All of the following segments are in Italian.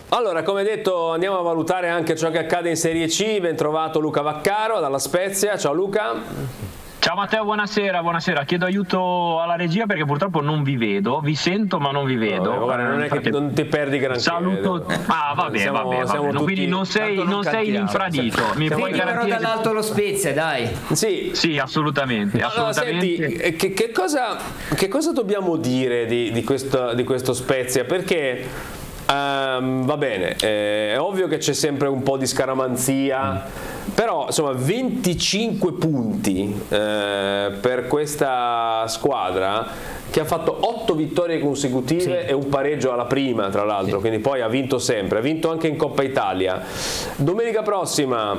Allora, come detto, andiamo a valutare anche ciò che accade in Serie C. Ben trovato Luca Vaccaro dalla Spezia. Ciao Luca. Ciao Matteo, buonasera. Chiedo aiuto alla regia perché purtroppo non vi vedo, vi sento ma non vi vedo. Guarda, non è che non ti perdi granché. Saluto. Vabbè. Quindi non sei l'infradito. Mi puoi garantire dall'alto lo Spezia, dai. Sì, assolutamente. Allora, senti, che cosa dobbiamo dire di questo Spezia? Perché va bene, è ovvio che c'è sempre un po' di scaramanzia, però insomma 25 punti per questa squadra che ha fatto 8 vittorie consecutive e un pareggio alla prima, tra l'altro, quindi poi ha vinto sempre, ha vinto anche in Coppa Italia. Domenica prossima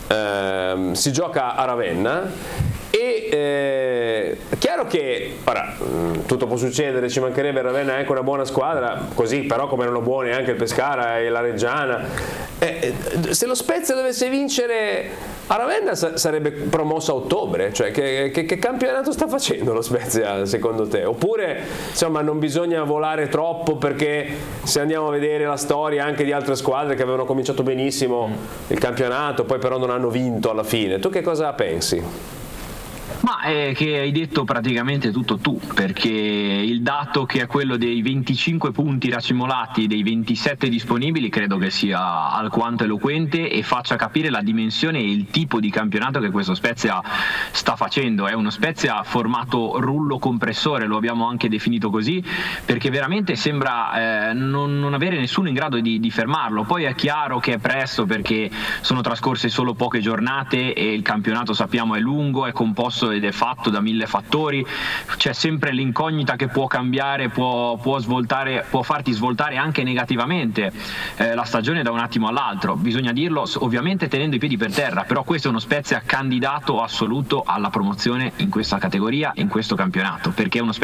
si gioca a Ravenna. E chiaro che tutto può succedere, ci mancherebbe, Ravenna è anche una buona squadra, così però come erano buoni anche il Pescara e la Reggiana. Se lo Spezia dovesse vincere a Ravenna sarebbe promosso a ottobre, cioè che campionato sta facendo lo Spezia secondo te? Oppure insomma non bisogna volare troppo, perché se andiamo a vedere la storia anche di altre squadre che avevano cominciato benissimo il campionato poi però non hanno vinto alla fine, tu che cosa pensi? Ma è che hai detto praticamente tutto tu, perché il dato che è quello dei 25 punti racimolati dei 27 disponibili credo che sia alquanto eloquente e faccia capire la dimensione e il tipo di campionato che questo Spezia sta facendo. È uno Spezia formato rullo compressore, lo abbiamo anche definito così, perché veramente sembra non avere nessuno in grado di fermarlo. Poi è chiaro che è presto, perché sono trascorse solo poche giornate e il campionato sappiamo è lungo, è composto ed è fatto da 1000 fattori, c'è sempre l'incognita che può cambiare, può svoltare, può farti svoltare anche negativamente la stagione da un attimo all'altro, bisogna dirlo ovviamente tenendo i piedi per terra, però questo è uno Spezia candidato assoluto alla promozione in questa categoria, in questo campionato, perché è uno Spezia